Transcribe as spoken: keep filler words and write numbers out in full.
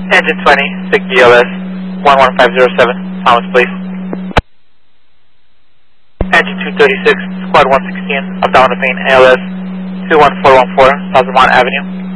Engine twenty, six D L S, one one five zero seven, Thomas, please. Engine two thirty-six, Squad one sixteen, up down the pain, A L S, two one four one four, South Vermont Avenue.